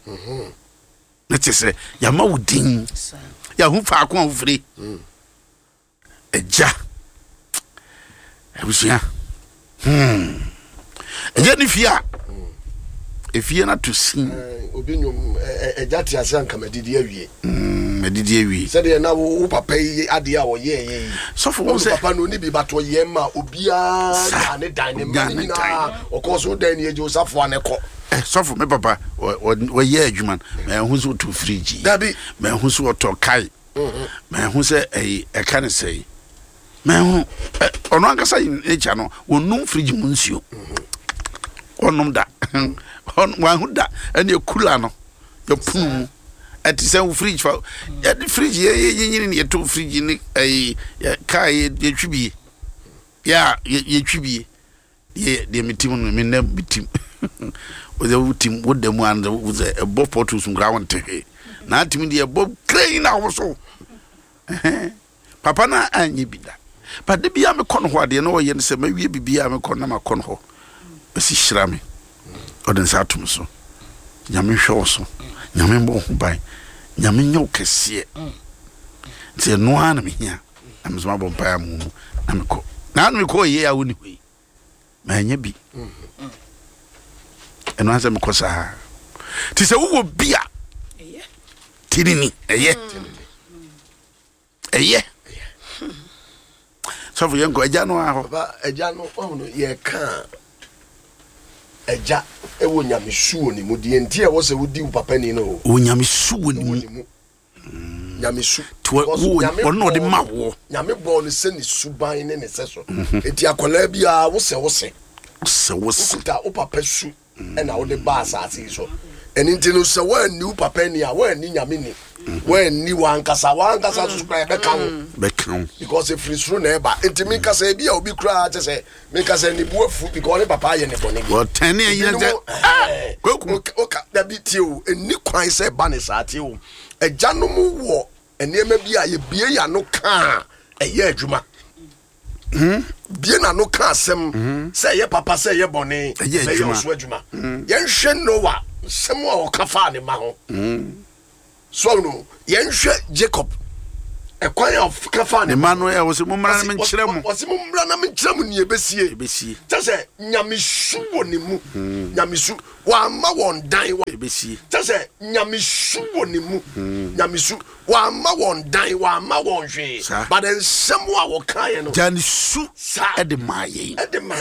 na chese ya ma wudin ya hu fa ko ofre eja ebusia eja ni fia efie na to sin obi nyom eja ti ase anka medidi awie medidi awie se de na wo papa yi ade a wo ye so for wo se papa no ni bi bato ye ma obia na ne dan ne mani na okoso dan ne ejo safo aneko so for me papa wo ye adwuma me hu so to fridge dabi me hu so to kai me hu se e ka ne sei me hu ono ankasa e cha no wonum fridge mu nsuo onum da wan hu da ene kula no yo pum ati se fridge fa ya fridge ye nyini ne to fridge ni kai ye twibie ya ye twibie de mitim no me na mitim o de utim wo de mu and wo ze e bo portus ground te na atim de e bo clean na wo so papa na anyi bida but de bia me kono ho de na wo ye ne se ma wie bibia me kono na ma kono ho esi hira me odin sa atum so nyame hwe so nyame mbo ho ban nyame nyo kese te no ana me hia am so ma bo mpa amu na me ko na me ko ye ya woni hwe ma nya bi eno anse me ko sa ti se wo bia tinini eye so for yango eja no aho ba eja no ono ye ka eja ewo nyamesu oni mu de ntie wo se wodi papa ni no o nyamesu oni mu nyamesu ono de mawo nyame bo no se ni suban ne ne se so eti akola bia wo se ta o papa su e na wo de ba asase so eni ntino se wa ni papa ni a wa ni nyame ni wa ni wankasa so kra be kan because if free through na eba enti mi kasa bia obi kra che se mi kasa ni buafu because ne papa ye ne bone bi what ten years oka da bi ti o eni kwan se ba ne sa ti o eja no mu wo enema bia ye bie ya no ka eye adwuma bie na no ka asem se ye papa se ye bone me ye so adwuma ye nhwe Noah semo a okafa ne ma ho so no ye nhwe Jacob ekwan of kafa ne ma no e wo se mumra na menkyere mu wo se mumra na menkyere mu ne ebesie tase nyamesu woni mu nyamesu wa ma won dan wo ebesie tase nyamesu woni mu nyamesu wa ma won dan wa ma won hwe but ensem a wo kan ye no janisu e de maye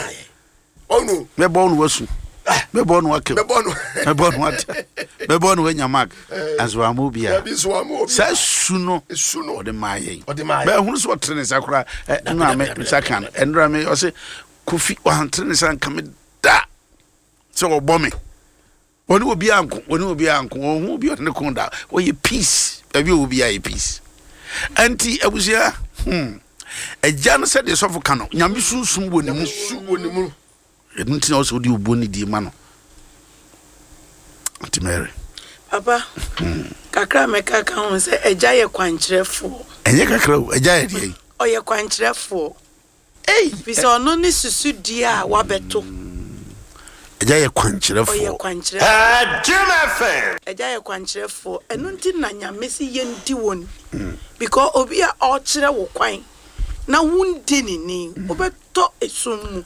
onu me bo no wasu me bo no wakem me bo no wanyamak azwa mu bia sa suno o de maye be hunu so trene sakura na me sakan endra me o se kofi o hantrene san kam da so obo me oni obi anko o hu obi o ne kon da o ye peace abi obi ya peace anti abusia eja no se de sofo kano nyame susum woni mu nti also di oboni di ma no Auntie Mary papa kakra me kaka ho se eja ye kwankyerefo enye kakra eja ye die o ye kwankyerefo bisa ono ni susu di a wabeto eja ye kwankyerefo o ye kwankyerefo Juma eja ye kwankyerefo eno nti na nyame si ye ndi won because obi a o kyere wo kwan na wundi ni obeto esum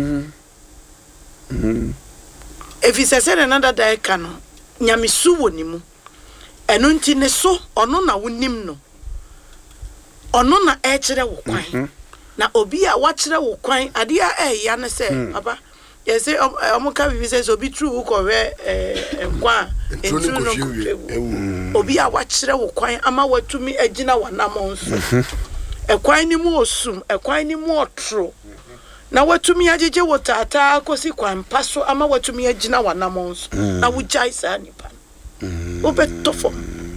if it's said another day kano nyamisu woni mu eno nti ne so ono na wonim no ono na e kire wo kwan na obi a wa kire wo kwan ade a ya ne se papa ye say omuka bibi say obi true ko we kwa entru no obi a wa kire wo kwan ama watumi agina wanamon so ekwan ni mu osum ekwan ni mu otro na watumi ajeje wotata akosi kwan paso ama watumi agina wanamon so na wujai sa nipa obetofom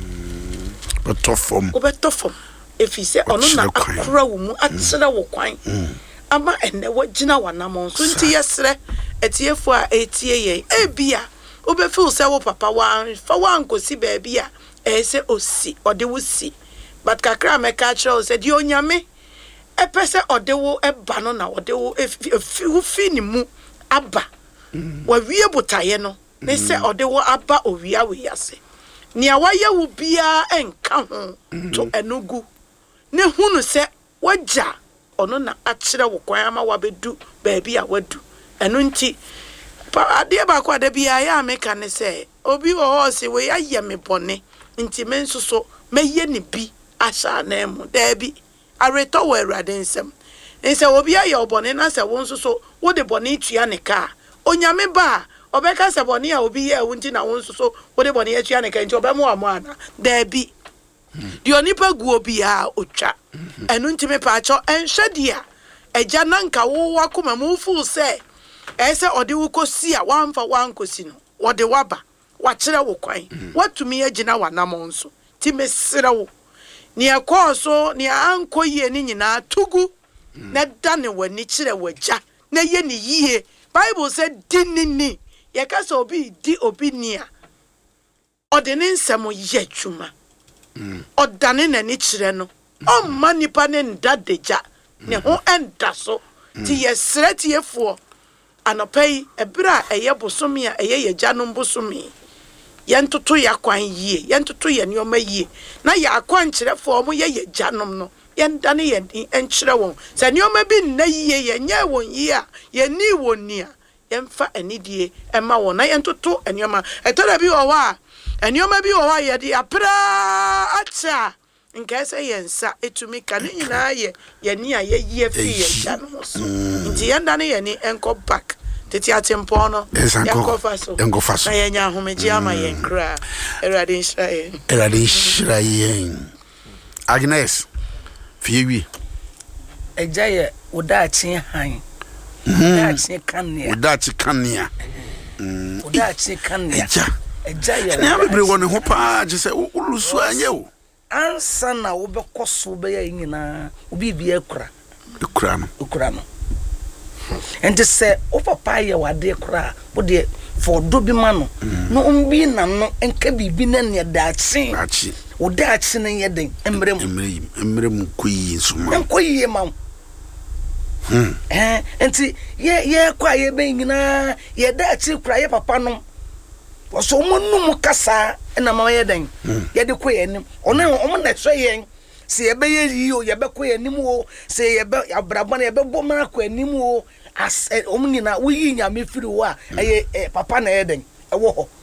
efise ono na akura wo mu atsira wo kwan ama enne wagina wanamon so nti yesre etiefo a etie ye ebia obefil se wo papa wan fa wan kosi ba bia ese osi ode wo si but kakra meka kire said di onyame epese ode wo eba no na ode wo efi ni mu aba wa wie botaye no ne se ode wo aba owia we yase nia waye wo bia enka ho to enugu ne hunu se wagya ono na akire wo kwan ama wabedu baabi a wadu enu nti ade ba kwa da bia ya meka ne se obi wo ho se we aye me bone nti men soso meye ne bi asha na emu da bi areto wo awurade nsem nse obi aye obone na se wo soso wo de bone tua ne ka onyame ba obeka se bone a obi ye wunti na wo soso wo de bone atua ne ka nti obemu amana da bi di onipa gu obi a otwa enu nti me pa cho enhwedia eja nanka wo wakoma mu fu se ese ode wo kosi a wamfa wankosi no wode waba wakire wo kwan watumi agina wanam nso ti mesere wo ni ekoso ni ankoye ni nyina tugu na dane wani kire waja na ye ni yie Bible said dinini ye ka so obi di obi nia ode ne nsemo ye twuma odane na ni kire no o manipa ne ndadeja ne ho enda so ti ye sreti efo anopai ebra eye bosomi a eye ye janom bosomi yentoto yakwan yie yentoto ye nioma yie na ya akwan kirefo mo ye janom no yendane ye enkire won se nioma bi nna yie ye nya won yie a ye ni woni a yemfa anidie ema won na yentoto enioma etora bi wo wa enioma bi wo wa ye de apra acha nka se yensa etumi ka ne nyina ye ni a ye yie fi ye janom so nti yendane ye ni enko back teti atempo no enko faso na yenya homeji ama yen kra erade nshiraye Agnes fiewi ejaye odachi han odachi kania odachi kania ejaye na bebre woni ho pa je se ulusu anye o ansa na wo be koso be ya nyina obi bi ekura no ente se o papa ye wade kura wo de for do bi ma no no umbi na no enka bibi na ne daachi wo daachi na ye den emrem koyi nsuma enkoyi ma enti ye kwa ye ben nyina ye daachi kura ye papa no so monum kasa na ma ye den ye de koyi anim ono o na so ye se ye be ye yi o ye be koyi anim o se ye be abrabana ye be bo mara koyi anim o as omnina wo yi nyame firi wo a papa na ye den wo ho